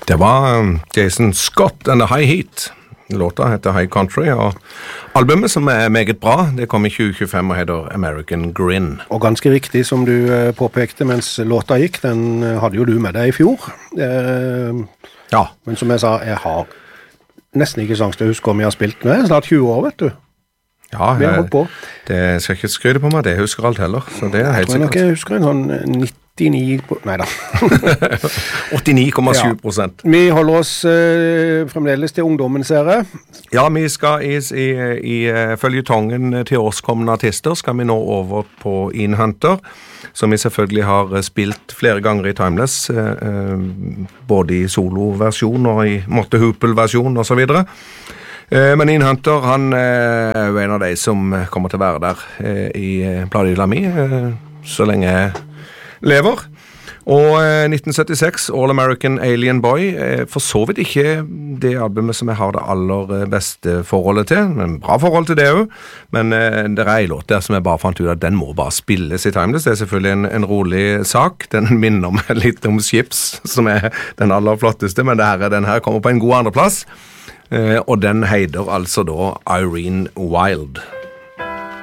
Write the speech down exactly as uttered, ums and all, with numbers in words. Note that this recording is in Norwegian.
Det var Jason Scott and the High Heat. Låta heter High Country, og albumet som er meget bra, det kom i tjue tjuefem og heter American Grin. Og ganske riktig som du påpekte mens låta gikk, den hadde jo du med deg i fjor. Eh, ja. Men som jeg sa, jeg har nesten ikke sjans til å huske om jeg har spilt med. Snart tjue år, vet du. Ja, vi har holdt på. Det skal ikke skryte på meg, det husker alt heller. Så det er helt jeg tror nok jeg husker en sånn nittini... Neida. åttionio komma sju prosent. Ja. Vi holder oss eh, fremdeles til ungdommen, ser jeg. Ja, vi skal i, i, i føljetongen til årskommende artister, skal vi nå over på Ian Hunter, som vi selvfølgelig har spilt flere ganger i Timeless, eh, både i soloversjon og i Motte Hoople-versjon og så videre. Men Ian Hunter, han er jo en av de som kommer til å være der i Pladilla Mi, så lenge jeg lever. Og nitten syttiseks, All American Alien Boy, for så vidt ikke det albumet som jeg har det aller beste forholdet til, men bra forhold til det jo, men det er en låt der som jeg bare fant ut at den må bare spilles i Timeless. Det er selvfølgelig en, en rolig sak, den minner meg litt om Chips, som er den aller flotteste, men det her, den her kommer på en god andreplass. Uh, og den heter altså da Irene Wild.